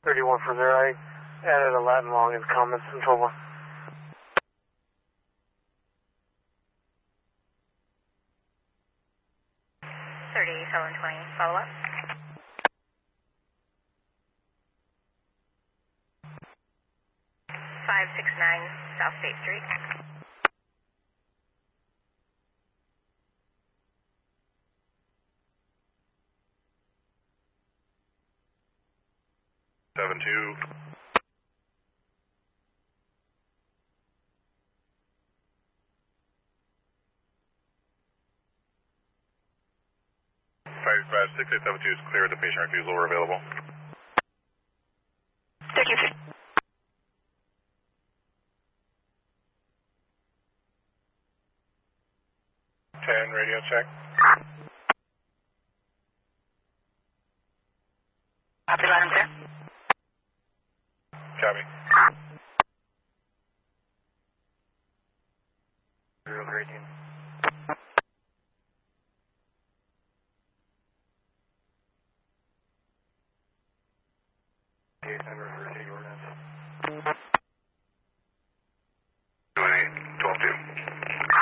31 for there. I added a Latin long in comments in 12-1. 3720, follow up. Five six nine South State Street. Seven two. Five 6872 is clear. The patient refusal are available. Thank you. 10 radio check. Copy, loud and clear. Copy. Zero gradient. Case number for the ordinance.